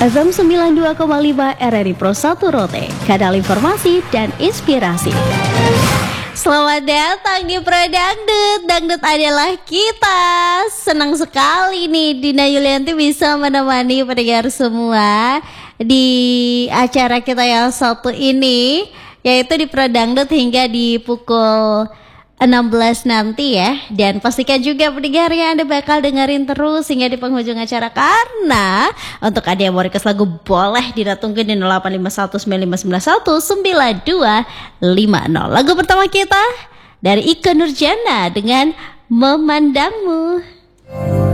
FM 92,5 RRI Pro 1 Rote, kanal informasi dan inspirasi. Selamat datang di Pro Dangdut. Dangdut adalah kita. Senang sekali nih Dina Yulianti bisa menemani pendengar semua di acara kita yang satu ini, yaitu di Pro Dangdut hingga di pukul 16 nanti ya. Dan pastikan juga pendengarnya Anda bakal dengerin terus hingga di penghujung acara, karena untuk ada yang mau request lagu boleh didatungkan di 085195919250. Lagu pertama kita dari Ika Nurjana dengan Memandangmu.